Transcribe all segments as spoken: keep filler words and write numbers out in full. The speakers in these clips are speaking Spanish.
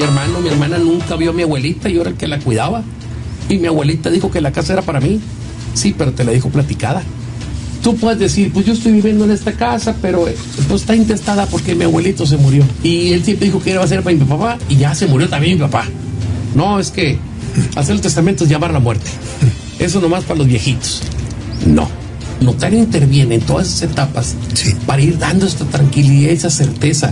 hermano, mi hermana nunca vio a mi abuelita, yo era el que la cuidaba. Y mi abuelita dijo que la casa era para mí. Sí, pero te la dijo platicada. Tú puedes decir, pues yo estoy viviendo en esta casa, pero pues está intestada porque mi abuelito se murió. Y él siempre dijo que iba a ser para mi papá y ya se murió también mi papá. No, es que hacer el testamento es llamar la muerte. Eso nomás para los viejitos. No. Notario interviene en todas esas etapas, sí, para ir dando esta tranquilidad y esa certeza.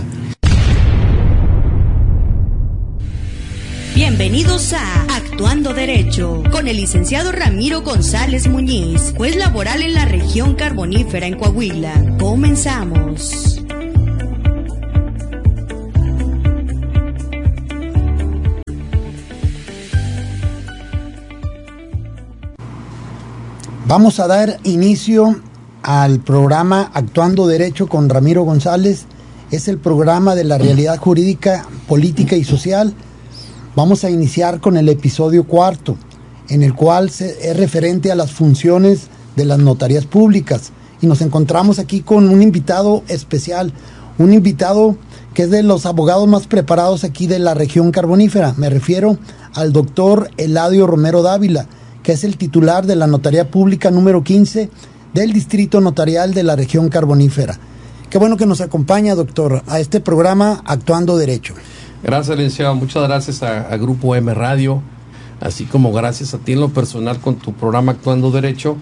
Bienvenidos a Actuando Derecho, con el licenciado Ramiro González Muñiz, juez laboral en la región carbonífera en Coahuila. Comenzamos. Vamos a dar inicio al programa Actuando Derecho con Ramiro González. Es el programa de la realidad jurídica, política y social. Vamos a iniciar con el episodio cuarto, en el cual se, es referente a las funciones de las notarías públicas. Y nos encontramos aquí con un invitado especial, un invitado que es de los abogados más preparados aquí de la región carbonífera. Me refiero al doctor Eladio Romero Dávila, que es el titular de la Notaría Pública número quince del Distrito Notarial de la región carbonífera. Qué bueno que nos acompaña, doctor, a este programa Actuando Derecho. Gracias, licenciado. Muchas gracias a, a Grupo M Radio, así como gracias a ti en lo personal con tu programa Actuando Derecho,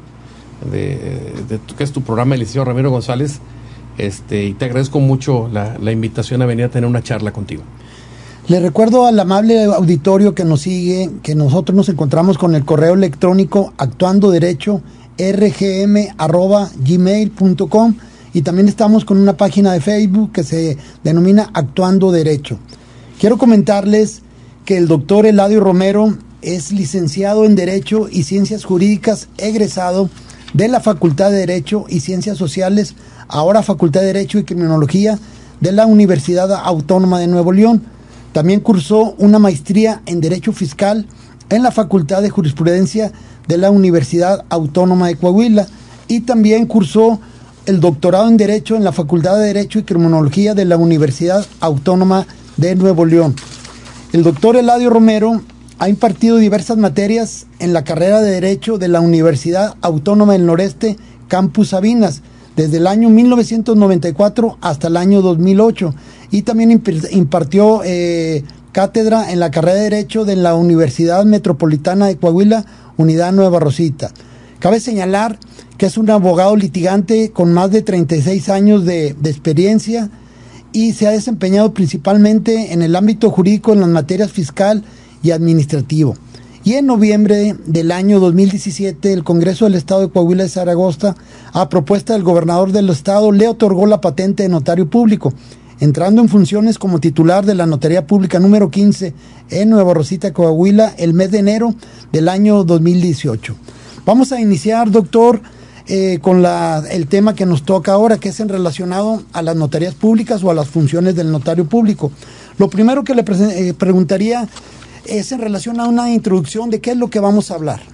de, de, de que es tu programa, el licenciado Ramiro González, este, y te agradezco mucho la, la invitación a venir a tener una charla contigo. Le recuerdo al amable auditorio que nos sigue que nosotros nos encontramos con el correo electrónico actuandoderecho r g m arroba gmail punto com y también estamos con una página de Facebook que se denomina Actuando Derecho. Quiero comentarles que el doctor Eladio Romero es licenciado en Derecho y Ciencias Jurídicas, egresado de la Facultad de Derecho y Ciencias Sociales, ahora Facultad de Derecho y Criminología de la Universidad Autónoma de Nuevo León. También cursó una maestría en Derecho Fiscal en la Facultad de Jurisprudencia de la Universidad Autónoma de Coahuila y también cursó el doctorado en Derecho en la Facultad de Derecho y Criminología de la Universidad Autónoma de Nuevo León. El doctor Eladio Romero ha impartido diversas materias en la carrera de Derecho de la Universidad Autónoma del Noreste, Campus Sabinas, desde el año mil novecientos noventa y cuatro hasta el año dos mil ocho, y también impartió eh, cátedra en la carrera de Derecho de la Universidad Metropolitana de Coahuila, Unidad Nueva Rosita. Cabe señalar que es un abogado litigante con más de treinta y seis años de, de experiencia y se ha desempeñado principalmente en el ámbito jurídico en las materias fiscal y administrativo. Y en noviembre del año dos mil diecisiete, el Congreso del Estado de Coahuila de Zaragoza, a propuesta del gobernador del Estado, le otorgó la patente de notario público, entrando en funciones como titular de la Notaría Pública número quince en Nueva Rosita, Coahuila, el mes de enero del año dos mil dieciocho. Vamos a iniciar, doctor, eh, con la, el tema que nos toca ahora, que es en relacionado a las notarías públicas o a las funciones del notario público. Lo primero que le pre- eh, preguntaría es en relación a una introducción de qué es lo que vamos a hablar.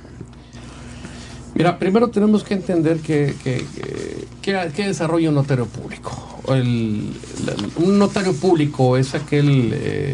Mira, primero tenemos que entender que, que, que, que, que desarrolla un notario público. El, el, un notario público es aquel eh,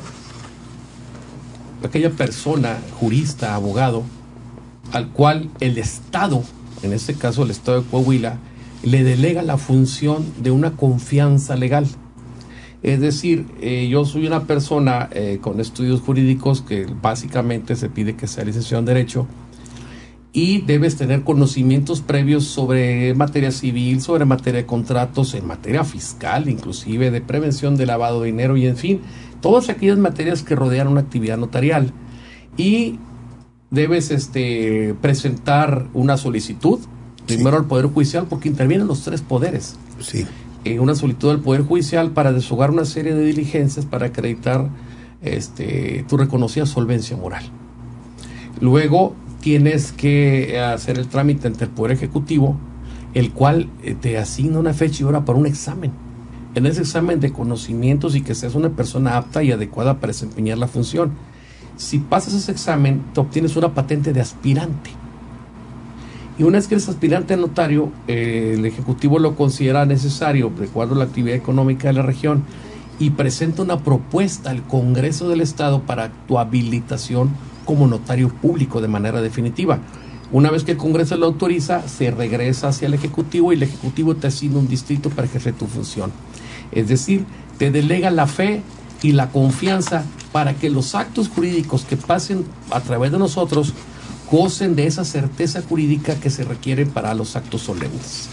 aquella persona, jurista, abogado, al cual el Estado, en este caso el Estado de Coahuila, le delega la función de una confianza legal. Es decir, eh, yo soy una persona eh, con estudios jurídicos que básicamente se pide que sea licenciado en Derecho y debes tener conocimientos previos sobre materia civil, sobre materia de contratos, en materia fiscal, inclusive de prevención de lavado de dinero y en fin, todas aquellas materias que rodean una actividad notarial. Y debes este, presentar una solicitud, primero sí, al Poder Judicial, porque intervienen los tres poderes. Sí. Eh, una solicitud al Poder Judicial para deshogar una serie de diligencias para acreditar este, tu reconocida solvencia moral. Luego tienes que hacer el trámite ante el Poder Ejecutivo, el cual eh, te asigna una fecha y hora para un examen. En ese examen de conocimientos y que seas una persona apta y adecuada para desempeñar la función. Si pasas ese examen, te obtienes una patente de aspirante. Y una vez que eres aspirante a notario, eh, el Ejecutivo lo considera necesario, de acuerdo a la actividad económica de la región, y presenta una propuesta al Congreso del Estado para tu habilitación como notario público de manera definitiva. Una vez que el Congreso lo autoriza, se regresa hacia el Ejecutivo y el Ejecutivo te asigna un distrito para ejercer tu función. Es decir, te delega la fe y la confianza para que los actos jurídicos que pasen a través de nosotros gocen de esa certeza jurídica que se requiere para los actos solemnes.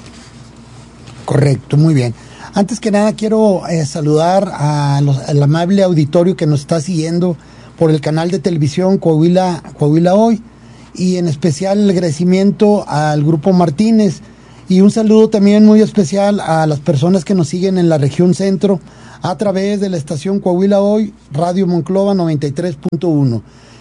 Correcto, muy bien. Antes que nada quiero eh, saludar a los, al amable auditorio que nos está siguiendo por el canal de televisión Coahuila, Coahuila Hoy, y en especial el agradecimiento al Grupo Martínez, y un saludo también muy especial a las personas que nos siguen en la región centro a través de la estación Coahuila Hoy, Radio Monclova noventa y tres punto uno.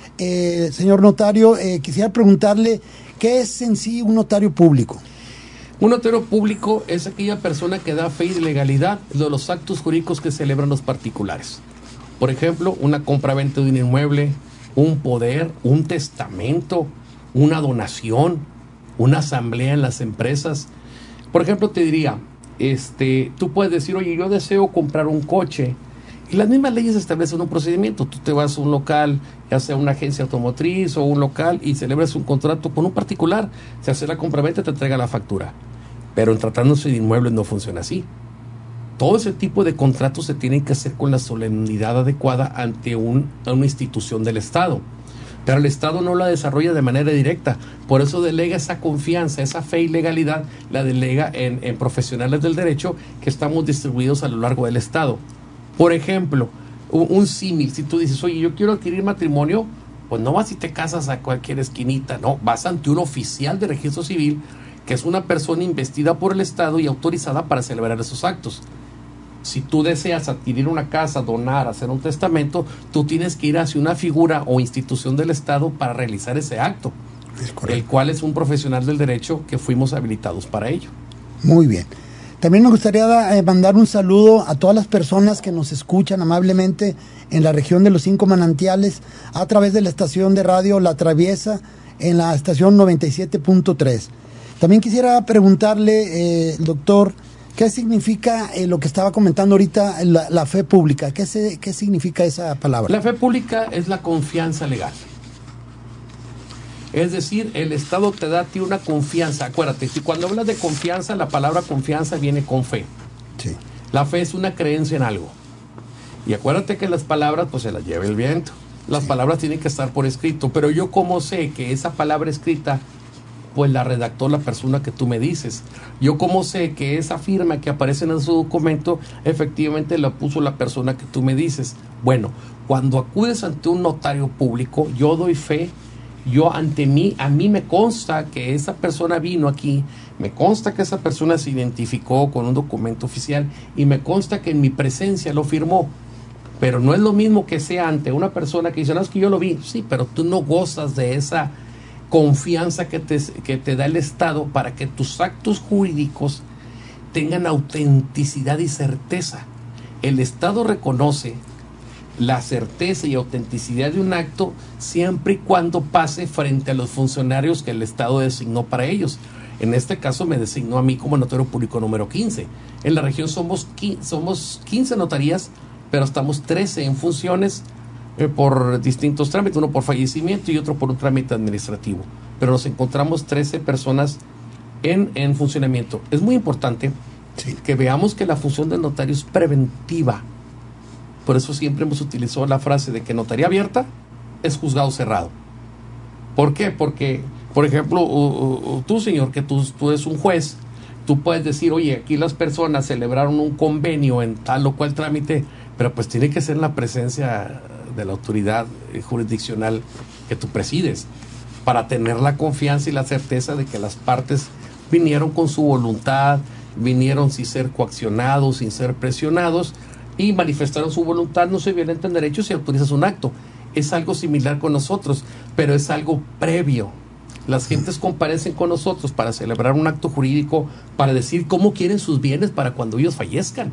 Eh, señor notario, eh, quisiera preguntarle, ¿qué es en sí un notario público? Un notario público es aquella persona que da fe y legalidad de los actos jurídicos que celebran los particulares. Por ejemplo, una compraventa de un inmueble, un poder, un testamento, una donación, una asamblea en las empresas. Por ejemplo, te diría, este, tú puedes decir, oye, yo deseo comprar un coche, y las mismas leyes establecen un procedimiento. Tú te vas a un local, ya sea una agencia automotriz o un local, y celebras un contrato con un particular, se hace la compraventa y te entrega la factura. Pero en tratándose de inmuebles no funciona así. Todo ese tipo de contratos se tienen que hacer con la solemnidad adecuada ante un, una institución del Estado. Pero el Estado no la desarrolla de manera directa. Por eso delega esa confianza, esa fe y legalidad, la delega en, en profesionales del derecho que estamos distribuidos a lo largo del Estado. Por ejemplo, un, un símil, si tú dices, oye, yo quiero adquirir matrimonio, pues no vas y te casas a cualquier esquinita, no, vas ante un oficial de registro civil, que es una persona investida por el Estado y autorizada para celebrar esos actos. Si tú deseas adquirir una casa, donar, hacer un testamento, tú tienes que ir hacia una figura o institución del Estado para realizar ese acto, el cual es un profesional del derecho que fuimos habilitados para ello. Muy bien. También me gustaría eh, mandar un saludo a todas las personas que nos escuchan amablemente en la región de los Cinco Manantiales a través de la estación de radio La Traviesa en la estación noventa y siete punto tres. También quisiera preguntarle, eh, doctor, ¿qué significa eh, lo que estaba comentando ahorita, la, la fe pública? ¿Qué, se, ¿Qué significa esa palabra? La fe pública es la confianza legal. Es decir, el Estado te da a ti una confianza. Acuérdate, si cuando hablas de confianza, la palabra confianza viene con fe. Sí. La fe es una creencia en algo. Y acuérdate que las palabras, pues se las lleva el viento. Las sí. palabras tienen que estar por escrito. Pero yo, ¿cómo sé que esa palabra escrita, pues la redactó la persona que tú me dices? Yo, ¿cómo sé que esa firma que aparece en su documento, efectivamente la puso la persona que tú me dices? Bueno, cuando acudes ante un notario público, yo doy fe. Yo ante mí, a mí me consta que esa persona vino aquí, me consta que esa persona se identificó con un documento oficial y me consta que en mi presencia lo firmó. Pero no es lo mismo que sea ante una persona que dice, no, es que yo lo vi. Sí, pero tú no gozas de esa confianza que te, que te da el Estado para que tus actos jurídicos tengan autenticidad y certeza. El Estado reconoce la certeza y autenticidad de un acto siempre y cuando pase frente a los funcionarios que el Estado designó para ellos. En este caso me designó a mí como notario público número quince. En la región somos, somos quince notarías, pero estamos trece en funciones eh, por distintos trámites, uno por fallecimiento y otro por un trámite administrativo. Pero nos encontramos trece personas en, en funcionamiento. Es muy importante sí. que veamos que la función del notario es preventiva. Por eso siempre hemos utilizado la frase de que notaría abierta es juzgado cerrado. ¿Por qué? Porque, por ejemplo, uh, uh, tú, señor, que tú, tú eres un juez, tú puedes decir, oye, aquí las personas celebraron un convenio en tal o cual trámite, pero pues tiene que ser en la presencia de la autoridad jurisdiccional que tú presides, para tener la confianza y la certeza de que las partes vinieron con su voluntad, vinieron sin ser coaccionados, sin ser presionados, y manifestaron su voluntad, no se violentan derechos y autorizas un acto. Es algo similar con nosotros, pero es algo previo. Las gentes comparecen con nosotros para celebrar un acto jurídico, para decir cómo quieren sus bienes para cuando ellos fallezcan.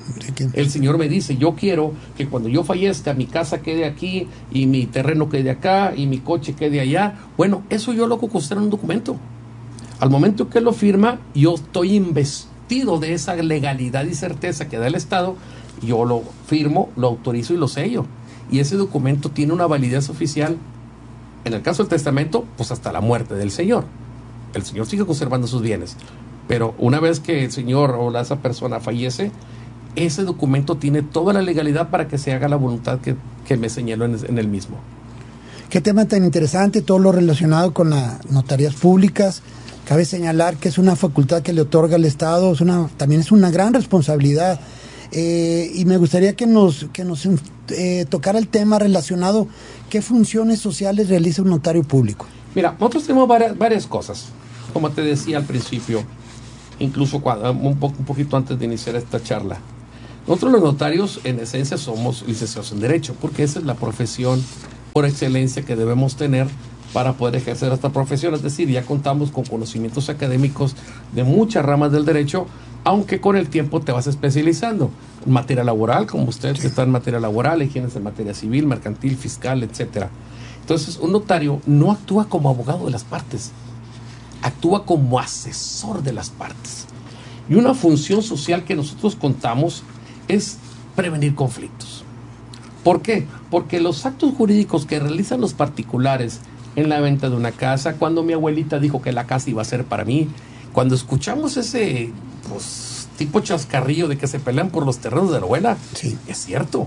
El Señor me dice, yo quiero que cuando yo fallezca mi casa quede aquí y mi terreno quede acá y mi coche quede allá. Bueno, eso yo lo hago constar en un documento. Al momento que lo firma, yo estoy investido de esa legalidad y certeza que da el Estado, yo lo firmo, lo autorizo y lo sello. Y ese documento tiene una validez oficial, en el caso del testamento, pues hasta la muerte del señor. El señor sigue conservando sus bienes, pero una vez que el señor o esa persona fallece, ese documento tiene toda la legalidad para que se haga la voluntad que, que me señaló en, en el mismo. Qué tema tan interesante, todo lo relacionado con las notarías públicas. Cabe señalar que es una facultad que le otorga el Estado, es una, también es una gran responsabilidad. Eh, y me gustaría que nos, que nos eh, tocara el tema relacionado, ¿qué funciones sociales realiza un notario público? Mira, nosotros tenemos varias, varias cosas, como te decía al principio, incluso cuando, un, po, un poquito antes de iniciar esta charla. Nosotros los notarios, en esencia, somos licenciados en Derecho, porque esa es la profesión por excelencia que debemos tener para poder ejercer esta profesión. Es decir, ya contamos con conocimientos académicos de muchas ramas del derecho, aunque con el tiempo te vas especializando en materia laboral, como usted que está en materia laboral, higienes en materia civil, mercantil, fiscal, etcétera. Entonces, un notario no actúa como abogado de las partes, actúa como asesor de las partes. Y una función social que nosotros contamos es prevenir conflictos. ¿Por qué? Porque los actos jurídicos que realizan los particulares en la venta de una casa, cuando mi abuelita dijo que la casa iba a ser para mí, cuando escuchamos ese pues, tipo chascarrillo de que se pelean por los terrenos de la abuela, sí, es cierto.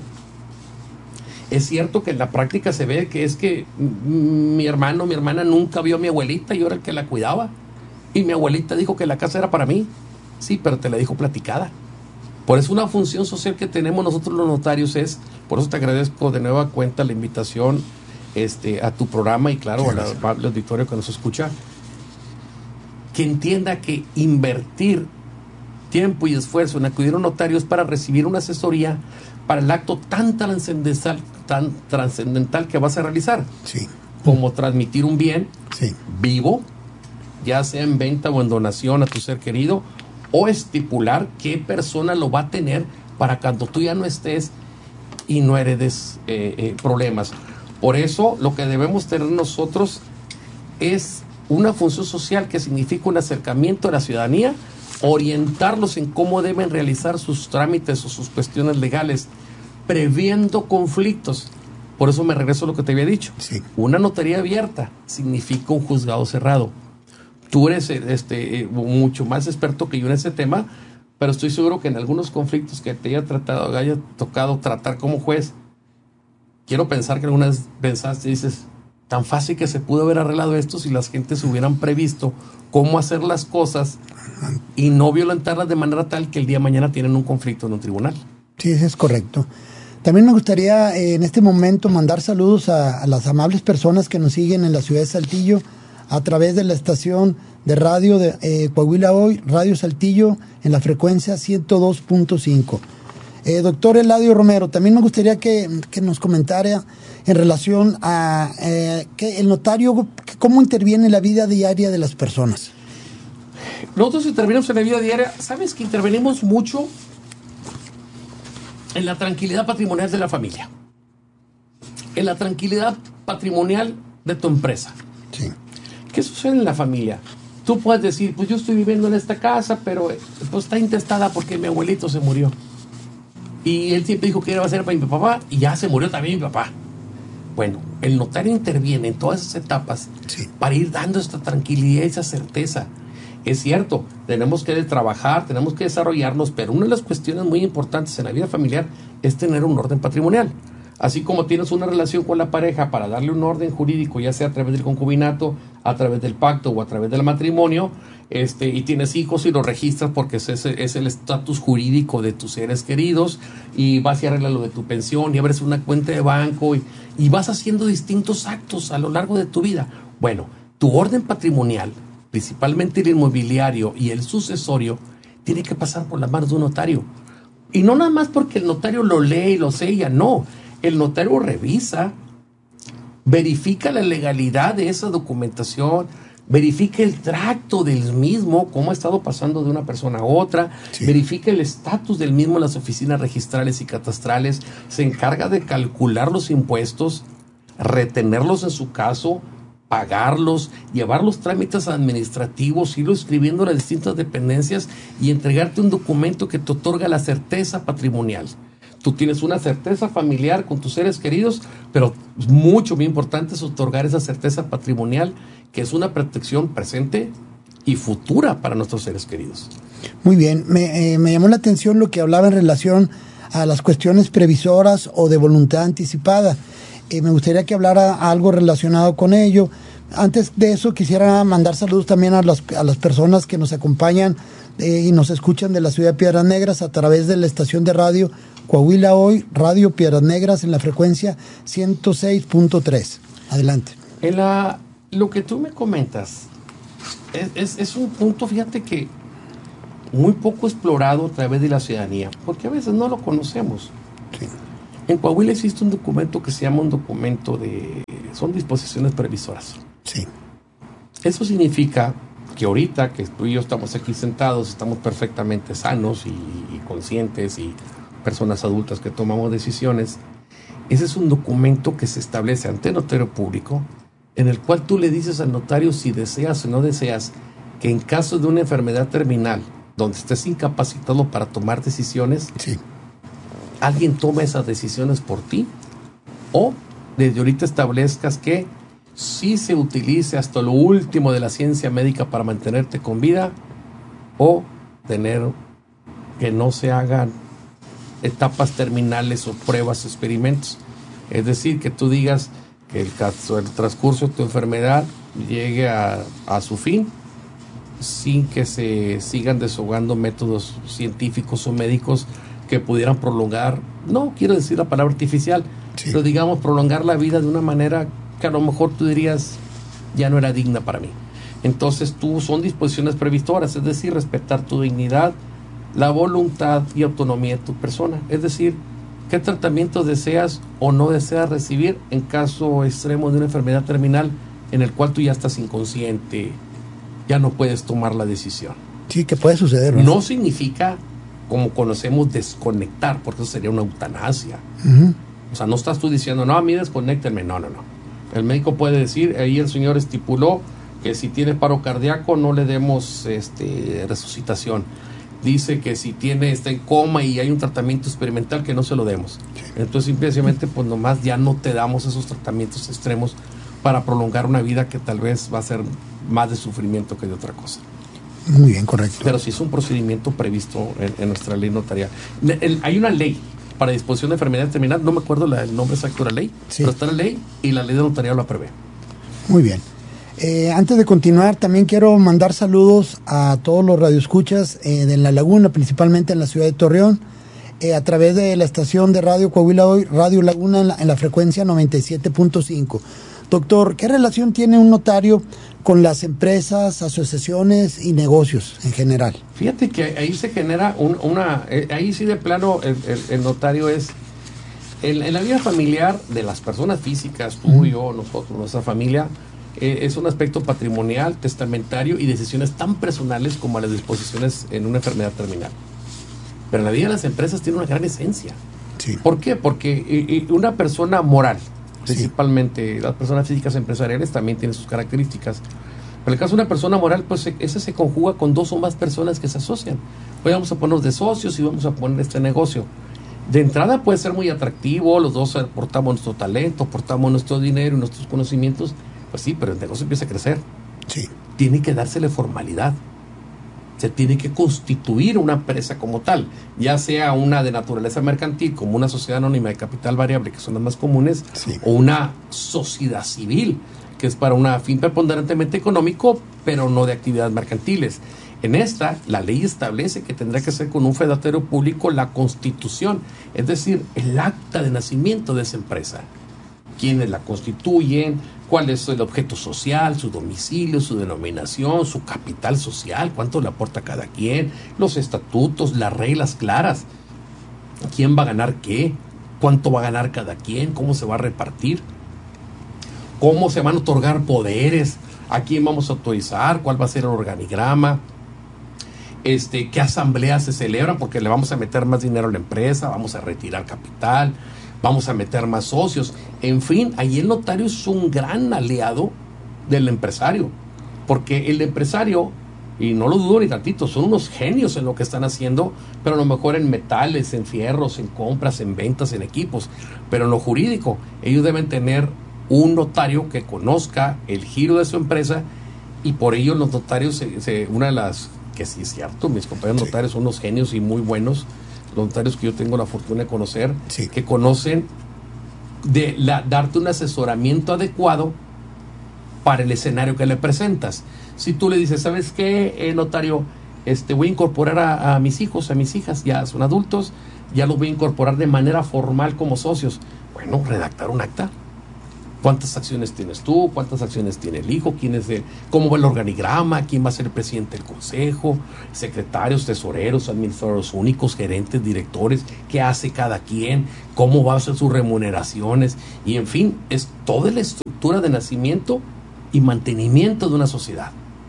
Es cierto que en la práctica se ve que es que mi hermano, mi hermana nunca vio a mi abuelita y yo era el que la cuidaba. Y mi abuelita dijo que la casa era para mí. Sí, pero te la dijo platicada. Por eso una función social que tenemos nosotros los notarios es, por eso te agradezco de nueva cuenta la invitación este, a tu programa y claro, al auditorio que nos escucha, que entienda que invertir tiempo y esfuerzo en acudir a un notario es para recibir una asesoría para el acto tan trascendental, tan trascendental que vas a realizar, sí, como transmitir un bien sí, vivo, ya sea en venta o en donación a tu ser querido, o estipular qué persona lo va a tener para cuando tú ya no estés y no heredes eh, eh, problemas. Por eso lo que debemos tener nosotros es una función social que significa un acercamiento a la ciudadanía, orientarlos en cómo deben realizar sus trámites o sus cuestiones legales, previendo conflictos. Por eso me regreso a lo que te había dicho. sí. Una notaría abierta significa un juzgado cerrado. Tú eres este, mucho más experto que yo en ese tema, pero estoy seguro que en algunos conflictos que te haya tratado, haya tocado tratar como juez, quiero pensar que alguna vez pensaste y dices, tan fácil que se pudo haber arreglado esto si las gentes hubieran previsto cómo hacer las cosas y no violentarlas de manera tal que el día de mañana tienen un conflicto en un tribunal. Sí, eso es correcto. También me gustaría eh, en este momento mandar saludos a, a las amables personas que nos siguen en la ciudad de Saltillo a través de la estación de radio de eh, Coahuila Hoy, Radio Saltillo, en la frecuencia ciento dos punto cinco. Eh, doctor Eladio Romero, también me gustaría que, que nos comentara en relación a eh, que el notario, cómo interviene en la vida diaria de las personas. Nosotros intervenimos en la vida diaria, ¿sabes que intervenimos mucho en la tranquilidad patrimonial de la familia? En la tranquilidad patrimonial de tu empresa. Sí. ¿Qué sucede en la familia? Tú puedes decir, pues yo estoy viviendo en esta casa, pero pues está intestada porque mi abuelito se murió. Y él siempre dijo que iba a ser para mi papá y ya se murió también mi papá. Bueno, el notario interviene en todas esas etapas, sí, para ir dando esta tranquilidad y esa certeza. Es cierto, tenemos que trabajar, tenemos que desarrollarnos, pero una de las cuestiones muy importantes en la vida familiar es tener un orden patrimonial. Así como tienes una relación con la pareja para darle un orden jurídico, ya sea a través del concubinato, a través del pacto o a través del matrimonio, este, y tienes hijos y los registras porque ese es el estatus jurídico de tus seres queridos, y vas y arreglas lo de tu pensión y abres una cuenta de banco y, y vas haciendo distintos actos a lo largo de tu vida. Bueno, tu orden patrimonial, principalmente el inmobiliario y el sucesorio, tiene que pasar por las manos de un notario. Y no nada más porque el notario lo lee y lo sella, no. El notario revisa, verifica la legalidad de esa documentación, verifica el tracto del mismo, cómo ha estado pasando de una persona a otra, sí, verifica el estatus del mismo en las oficinas registrales y catastrales, se encarga de calcular los impuestos, retenerlos en su caso, pagarlos, llevar los trámites administrativos, irlo escribiendo a las distintas dependencias y entregarte un documento que te otorga la certeza patrimonial. Tú tienes una certeza familiar con tus seres queridos, pero mucho, muy importante es otorgar esa certeza patrimonial, que es una protección presente y futura para nuestros seres queridos. Muy bien, me, eh, me llamó la atención lo que hablaba en relación a las cuestiones previsoras o de voluntad anticipada. Eh, me gustaría que hablara algo relacionado con ello. Antes de eso, quisiera mandar saludos también a las, a las personas que nos acompañan eh, y nos escuchan de la ciudad de Piedras Negras a través de la estación de radio Coahuila Hoy, Radio Piedras Negras, en la frecuencia ciento seis punto tres. Adelante. En la, lo que tú me comentas es, es, es un punto, fíjate, que muy poco explorado a través de la ciudadanía, porque a veces no lo conocemos. Sí. En Coahuila existe un documento que se llama un documento de... son disposiciones previsoras. Sí. Eso significa que ahorita que tú y yo estamos aquí sentados, estamos perfectamente sanos y, y conscientes y personas adultas que tomamos decisiones. Ese es un documento que se establece ante el notario público, en el cual tú le dices al notario si deseas o no deseas que en caso de una enfermedad terminal, donde estés incapacitado para tomar decisiones, sí, alguien toma esas decisiones por ti, o desde ahorita establezcas que sí se utilice hasta lo último de la ciencia médica para mantenerte con vida, o tener que no se hagan etapas terminales o pruebas, experimentos. Es decir, que tú digas que el, caso, el transcurso de tu enfermedad llegue a, a su fin sin que se sigan desahogando métodos científicos o médicos que pudieran prolongar, no quiero decir la palabra artificial, sí, pero digamos prolongar la vida de una manera que a lo mejor tú dirías ya no era digna para mí. Entonces tú son disposiciones previsoras, es decir, respetar tu dignidad, la voluntad y autonomía de tu persona, es decir, qué tratamiento deseas o no deseas recibir en caso extremo de una enfermedad terminal en el cual tú ya estás inconsciente, ya no puedes tomar la decisión. Sí, que puede suceder, ¿no? No significa, como conocemos, desconectar, porque eso sería una eutanasia. Uh-huh. O sea, no estás tú diciendo, no, a mí desconéctenme, no, no, no. El médico puede decir, ahí el señor estipuló que si tiene paro cardíaco no le demos este, resucitación. Dice que si tiene, está en coma y hay un tratamiento experimental, que no se lo demos. Sí. Entonces simplemente pues nomás ya no te damos esos tratamientos extremos para prolongar una vida que tal vez va a ser más de sufrimiento que de otra cosa. Muy bien, correcto. Pero sí es un procedimiento previsto en, en nuestra ley notarial. El, el, hay una ley para disposición de enfermedad terminal, no me acuerdo la, el nombre exacto de la ley, sí, pero está la ley y la ley de notariado la prevé. Muy bien. Eh, antes de continuar, también quiero mandar saludos a todos los radioescuchas eh, de La Laguna, principalmente en la ciudad de Torreón, eh, a través de la estación de Radio Coahuila Hoy, Radio Laguna, en la, en la frecuencia noventa y siete punto cinco. Doctor, ¿qué relación tiene un notario con las empresas, asociaciones y negocios en general? Fíjate que ahí se genera un, una... Eh, ahí sí de plano el, el, el notario es... En, en la vida familiar de las personas físicas, tú, uh-huh, yo, nosotros, nuestra familia, eh, es un aspecto patrimonial, testamentario y decisiones tan personales como las disposiciones en una enfermedad terminal. Pero en la vida de las empresas tiene una gran esencia. Sí. ¿Por qué? Porque eh, una persona moral, principalmente, sí, las personas físicas empresariales también tienen sus características. Pero en el caso de una persona moral, pues esa se conjuga con dos o más personas que se asocian. Hoy vamos a ponernos de socios y vamos a poner este negocio. De entrada puede ser muy atractivo, los dos aportamos nuestro talento, aportamos nuestro dinero y nuestros conocimientos. Pues sí, pero el negocio empieza a crecer. Sí. Tiene que dársele formalidad. Se tiene que constituir una empresa como tal, ya sea una de naturaleza mercantil, como una sociedad anónima de capital variable, que son las más comunes, sí, o una sociedad civil, que es para un fin preponderantemente económico, pero no de actividades mercantiles. En esta, la ley establece que tendrá que ser con un fedatario público la constitución, es decir, el acta de nacimiento de esa empresa. Quiénes la constituyen, cuál es el objeto social, su domicilio, su denominación, su capital social, cuánto le aporta cada quien, los estatutos, las reglas claras, quién va a ganar qué, cuánto va a ganar cada quien, cómo se va a repartir, cómo se van a otorgar poderes, a quién vamos a autorizar, cuál va a ser el organigrama, este, qué asambleas se celebran, porque le vamos a meter más dinero a la empresa, vamos a retirar capital, vamos a meter más socios. En fin, ahí el notario es un gran aliado del empresario, porque el empresario y no lo dudo ni tantito, son unos genios en lo que están haciendo, pero a lo mejor en metales, en fierros, en compras, en ventas, en equipos, pero en lo jurídico, ellos deben tener un notario que conozca el giro de su empresa, y por ello los notarios, se, se, una de las, que sí es cierto, mis compañeros sí. notarios son unos genios y muy buenos, los notarios que yo tengo la fortuna de conocer, sí. que conocen de la, darte un asesoramiento adecuado para el escenario que le presentas. Si tú le dices, ¿sabes qué, eh, notario? Este, voy a incorporar a, a mis hijos, a mis hijas, ya son adultos, ya los voy a incorporar de manera formal como socios. Bueno, redactar un acta. ¿Cuántas acciones tienes tú? ¿Cuántas acciones tiene el hijo? ¿Quién es el, ¿Cómo va el organigrama? ¿Quién va a ser el presidente del consejo? Secretarios, tesoreros, administradores únicos, gerentes, directores. ¿Qué hace cada quien? ¿Cómo va a ser sus remuneraciones? Y en fin, es toda la estructura de nacimiento y mantenimiento de una sociedad.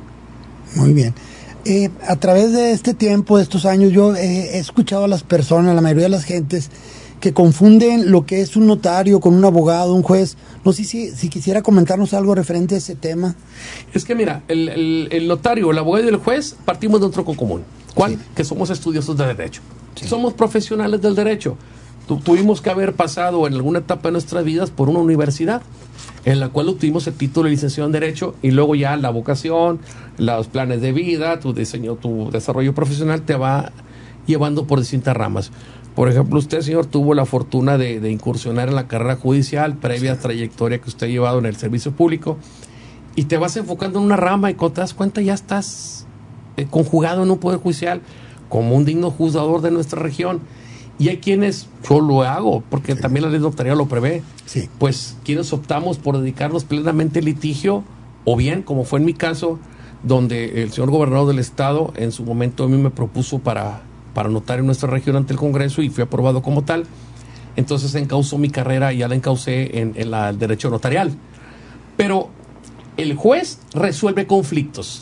Muy bien. Eh, a través de este tiempo, de estos años, yo eh, he escuchado a las personas, a la mayoría de las gentes, que confunden lo que es un notario con un abogado, un juez. No sé si, si quisiera comentarnos algo referente a ese tema. Es que mira, el, el, el notario, el abogado y el juez partimos de un tronco común. ¿Cuál? Sí. Que somos estudiosos de derecho. Sí. Somos profesionales del derecho. Tu, tuvimos que haber pasado en alguna etapa de nuestras vidas por una universidad en la cual obtuvimos el título de licenciado en Derecho, y luego ya la vocación, los planes de vida, tu diseño, tu desarrollo profesional te va llevando por distintas ramas. Por ejemplo, usted, señor, tuvo la fortuna de, de incursionar en la carrera judicial, previa trayectoria que usted ha llevado en el servicio público, y te vas enfocando en una rama y cuando te das cuenta ya estás eh, conjugado en un poder judicial como un digno juzgador de nuestra región. Y hay quienes, yo lo hago, porque sí. también la ley notarial lo prevé, sí. pues quienes optamos por dedicarnos plenamente al litigio, o bien, como fue en mi caso, donde el señor gobernador del estado en su momento a mí me propuso para, para notar en nuestra región ante el Congreso y fui aprobado como tal. Entonces encauzó mi carrera y ya la encaucé en, en la, el derecho notarial. Pero el juez resuelve conflictos.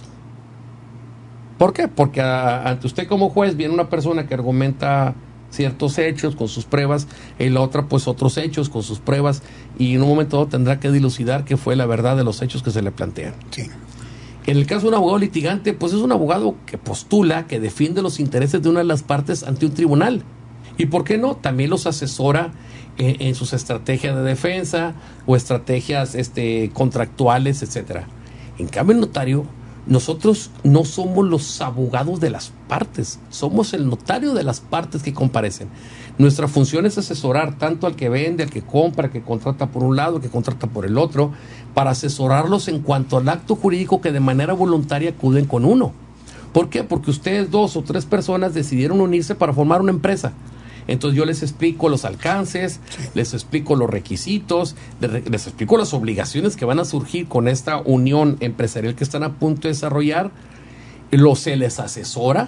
¿Por qué? Porque a, ante usted como juez viene una persona que argumenta ciertos hechos con sus pruebas, y la otra pues otros hechos con sus pruebas, y en un momento dado tendrá que dilucidar qué fue la verdad de los hechos que se le plantean. Sí. En el caso de un abogado litigante, pues es un abogado que postula, que defiende los intereses de una de las partes ante un tribunal. ¿Y por qué no? También los asesora en, en sus estrategias de defensa o estrategias este, contractuales, etcétera. En cambio, el notario, nosotros no somos los abogados de las partes, somos el notario de las partes que comparecen. Nuestra función es asesorar tanto al que vende, al que compra, al que contrata por un lado, al que contrata por el otro, para asesorarlos en cuanto al acto jurídico que de manera voluntaria acuden con uno. ¿Por qué? Porque ustedes dos o tres personas decidieron unirse para formar una empresa. Entonces yo les explico los alcances, sí. les explico los requisitos, les explico las obligaciones que van a surgir con esta unión empresarial que están a punto de desarrollar, lo se les asesora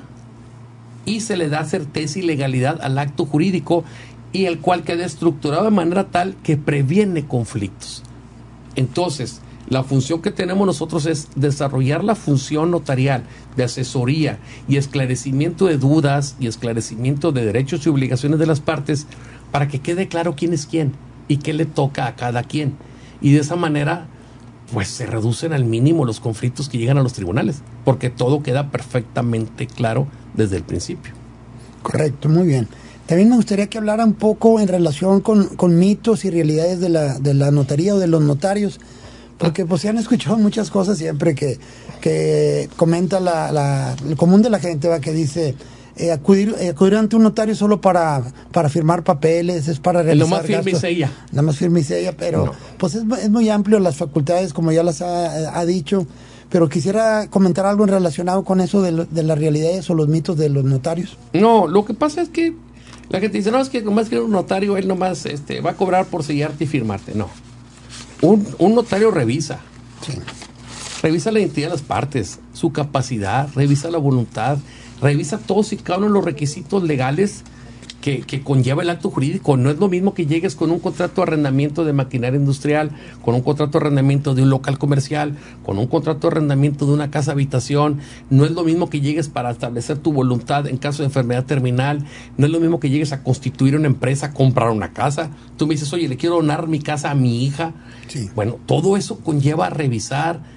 y se le da certeza y legalidad al acto jurídico, y el cual queda estructurado de manera tal que previene conflictos. Entonces, la función que tenemos nosotros es desarrollar la función notarial de asesoría y esclarecimiento de dudas y esclarecimiento de derechos y obligaciones de las partes, para que quede claro quién es quién y qué le toca a cada quien. Y de esa manera, pues se reducen al mínimo los conflictos que llegan a los tribunales, porque todo queda perfectamente claro desde el principio. Correcto, muy bien. También me gustaría que hablara un poco en relación con, con mitos y realidades de la, de la notaría o de los notarios. Porque pues se han escuchado muchas cosas siempre que, que comenta la, la, el común de la gente, ¿va? Que dice eh, acudir, eh, acudir ante un notario solo para, para firmar papeles, es para realizar lo más firme gastos, y sella. Nada más firme y sella, pero no. pues es, es muy amplio las facultades, como ya las ha, ha dicho, pero quisiera comentar algo en relacionado con eso de, lo, de las realidades o los mitos de los notarios. No, lo que pasa es que la gente dice, no, es que nomás que un notario, él nomás este, va a cobrar por sellarte y firmarte. No. Un, un notario revisa, sí. revisa la identidad de las partes, su capacidad, revisa la voluntad, revisa todos y cada uno de los requisitos legales que, que conlleva el acto jurídico. No es lo mismo que llegues con un contrato de arrendamiento de maquinaria industrial, con un contrato de arrendamiento de un local comercial, con un contrato de arrendamiento de una casa habitación. No es lo mismo que llegues para establecer tu voluntad en caso de enfermedad terminal. No es lo mismo que llegues a constituir una empresa, comprar una casa. Tú me dices, oye, le quiero donar mi casa a mi hija. Sí. Bueno, todo eso conlleva revisar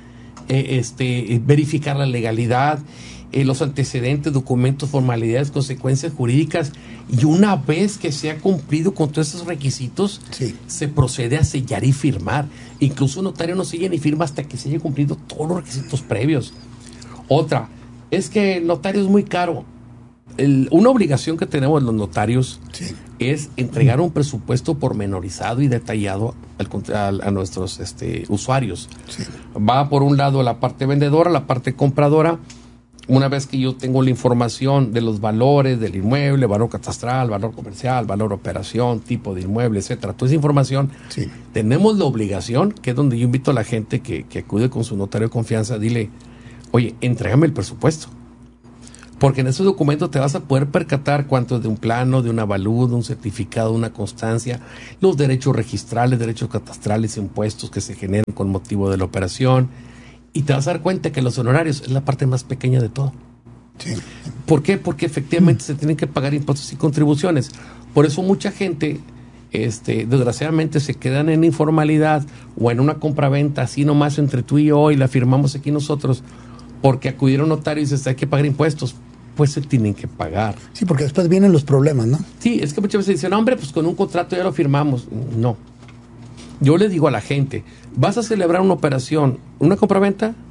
eh, este, verificar la legalidad, eh, los antecedentes, documentos, formalidades, consecuencias jurídicas, y una vez que se ha cumplido con todos esos requisitos, sí. se procede a sellar y firmar. Incluso un notario no sella ni firma hasta que se haya cumplido todos los requisitos previos. Otra, es que el notario es muy caro. El, una obligación que tenemos los notarios sí. es entregar un presupuesto pormenorizado y detallado al, al, a nuestros este, usuarios. Sí. Va por un lado la parte vendedora, la parte compradora. Una vez que yo tengo la información de los valores del inmueble, valor catastral, valor comercial, valor operación, tipo de inmueble, etcétera, toda esa información, sí. tenemos la obligación, que es donde yo invito a la gente que, que acude con su notario de confianza, dile, oye, entrégame el presupuesto. Porque en esos documentos te vas a poder percatar cuánto es de un plano, de un avalúo, de un certificado, de una constancia, los derechos registrales, derechos catastrales, impuestos que se generan con motivo de la operación. Y te vas a dar cuenta que los honorarios es la parte más pequeña de todo. Sí. ¿Por qué? Porque efectivamente mm. se tienen que pagar impuestos y contribuciones. Por eso mucha gente, este, desgraciadamente, se quedan en informalidad o en una compraventa así nomás entre tú y yo y la firmamos aquí nosotros porque acudieron notarios y dices, hay que pagar impuestos. Pues se tienen que pagar. Sí, porque después vienen los problemas, ¿no? Sí, es que muchas veces dicen, no, hombre, pues con un contrato ya lo firmamos. No. Yo le digo a la gente, vas a celebrar una operación, una compraventa,